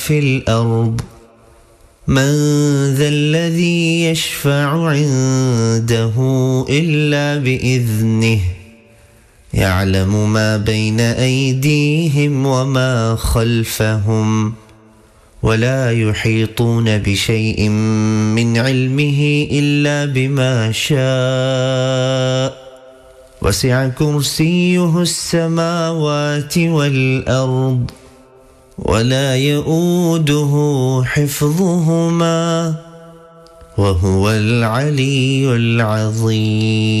في الأرض من ذا الذي يشفع عنده إلا بإذنه يعلم ما بين أيديهم وما خلفهم ولا يحيطون بشيء من علمه إلا بما شاء وسع كرسيه السماوات والأرض ولا يؤوده حفظهما وهو العلي العظيم.